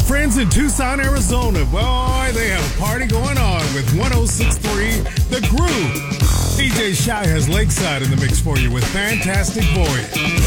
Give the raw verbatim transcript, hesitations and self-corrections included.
friends in Tucson, Arizona, boy, they have a party going on with one oh six point three The Groove. D J Shy has Lakeside in the mix for you with Fantastic Voyage.